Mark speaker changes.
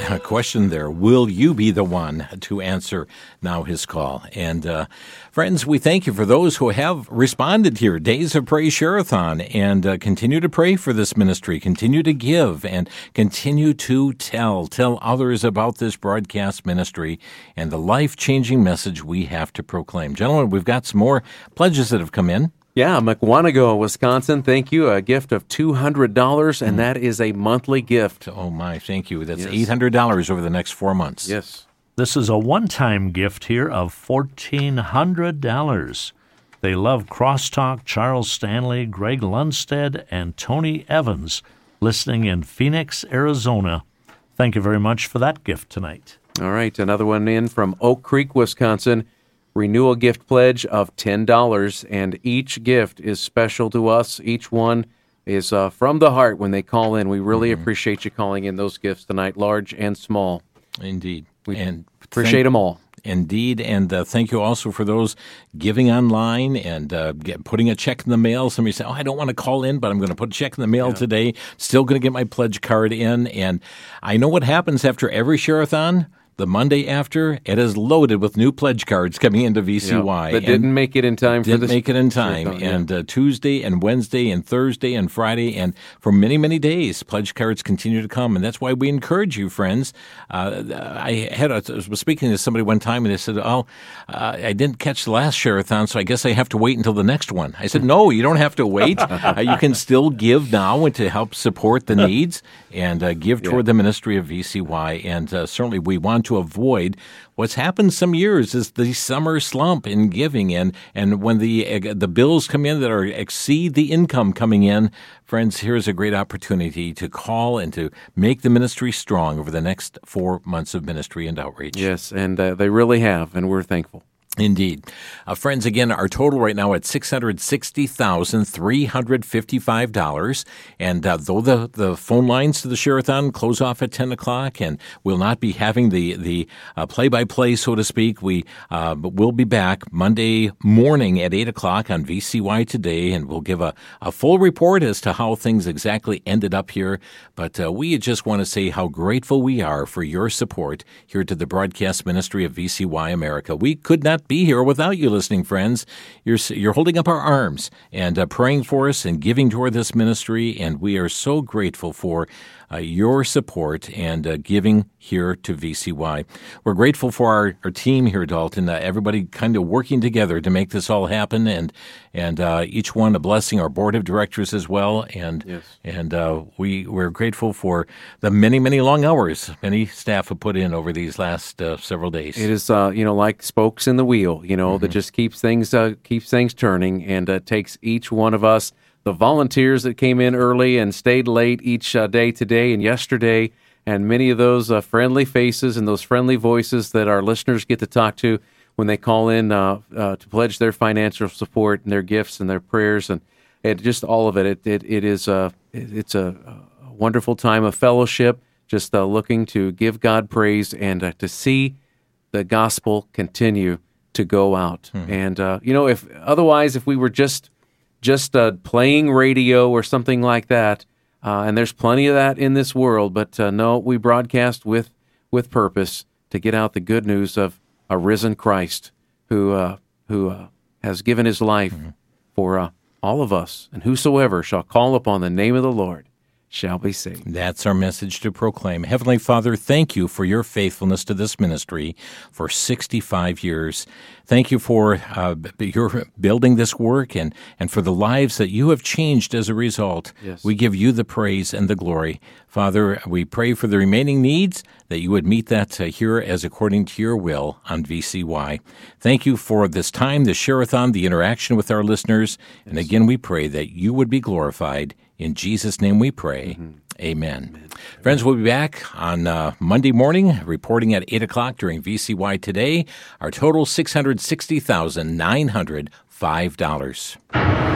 Speaker 1: question there. Will you be the one to answer now his call? And friends, we thank you for those who have responded here. Days of Praise Share-a-thon, and continue to pray for this ministry. Continue to give and continue to tell others about this broadcast ministry and the life-changing message we have to proclaim. Gentlemen, we've got some more pledges that have come in.
Speaker 2: Yeah, Mukwonago, Wisconsin, thank you. A gift of $200, and that is a monthly gift.
Speaker 1: Oh, my, thank you. That's $800 over the next 4 months.
Speaker 2: Yes.
Speaker 3: This is a one-time gift here of $1,400. They love Crosstalk, Charles Stanley, Greg Lundstead, and Tony Evans, listening in Phoenix, Arizona. Thank you very much for that gift tonight.
Speaker 2: All right, another one in from Oak Creek, Wisconsin. Renewal gift pledge of $10, and each gift is special to us. Each one is from the heart when they call in. We really appreciate you calling in those gifts tonight, large and small.
Speaker 1: Indeed.
Speaker 2: We appreciate them all.
Speaker 1: Indeed, and thank you also for those giving online and putting a check in the mail. Somebody said, I don't want to call in, but I'm going to put a check in the mail today. Still going to get my pledge card in. And I know what happens after every Share-a-thon. The Monday after, it is loaded with new pledge cards coming into VCY.
Speaker 2: That didn't make it in time for this.
Speaker 1: Didn't make it in time. And Tuesday and Wednesday and Thursday and Friday and for many, many days, pledge cards continue to come. And that's why we encourage you, friends. I was speaking to somebody one time and they said, I didn't catch the last Share-a-thon, so I guess I have to wait until the next one. I said, no, you don't have to wait. You can still give now to help support the needs and give toward the ministry of VCY. And certainly we want to avoid what's happened some years is the summer slump in giving, and when the bills come in that exceed the income coming in. Friends, here's a great opportunity to call and to make the ministry strong over the next 4 months of ministry and outreach.
Speaker 2: Yes, and they really have, and we're thankful.
Speaker 1: Indeed. Friends, again, our total right now at $660,355. And though the phone lines to the Share-a-thon close off at 10 o'clock and we'll not be having the play-by-play, so to speak, but we'll be back Monday morning at 8 o'clock on VCY Today, and we'll give a full report as to how things exactly ended up here. But we just want to say how grateful we are for your support here to the broadcast ministry of VCY America. We could not be here without you listening, friends. You're holding up our arms and praying for us and giving toward this ministry, and we are so grateful for your support and giving here to VCY. We're grateful for our team here, Dalton, everybody kind of working together to make this all happen, and each one a blessing, our board of directors as well, and we're grateful for the many, many long hours many staff have put in over these last several days.
Speaker 2: It is, like spokes in the wheel, that just keeps things turning, and takes each one of us, the volunteers that came in early and stayed late each day today and yesterday, and many of those friendly faces and those friendly voices that our listeners get to talk to when they call in to pledge their financial support and their gifts and their prayers and just all of it. It's a wonderful time of fellowship, just looking to give God praise and to see the gospel continue to go out. And, if we were just playing radio or something like that, and there's plenty of that in this world, but no, we broadcast with purpose to get out the good news of a risen Christ who has given his life for all of us, and whosoever shall call upon the name of the Lord shall be saved.
Speaker 1: That's our message to proclaim. Heavenly Father, thank you for your faithfulness to this ministry for 65 years. Thank you for your building this work and for the lives that you have changed as a result.
Speaker 2: Yes.
Speaker 1: We give you the praise and the glory. Father, we pray for the remaining needs, that you would meet that here as according to your will on VCY. Thank you for this time, the Share-a-thon, the interaction with our listeners. And again, we pray that you would be glorified. In Jesus' name we pray. Amen. Friends, we'll be back on Monday morning, reporting at 8 o'clock during VCY Today. Our total, $660,905.